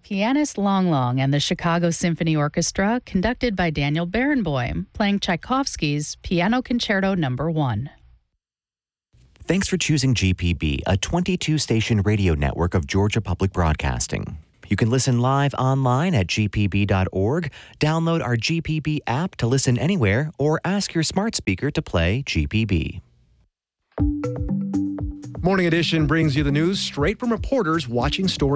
Pianist Long Long and the Chicago Symphony Orchestra, conducted by Daniel Barenboim, playing Tchaikovsky's Piano Concerto No. 1. Thanks for choosing GPB, a 22-station radio network of Georgia Public Broadcasting. You can listen live online at gpb.org, download our GPB app to listen anywhere, or ask your smart speaker to play GPB. Morning Edition brings you the news straight from reporters watching stories